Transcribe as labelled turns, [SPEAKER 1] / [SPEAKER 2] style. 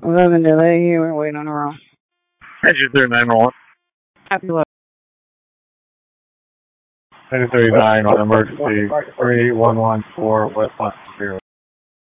[SPEAKER 1] 11 delay here. We're waiting on the room.
[SPEAKER 2] Engine 911.
[SPEAKER 1] Happy luck.
[SPEAKER 2] Engine 39 on emergency 3114 West Line 0.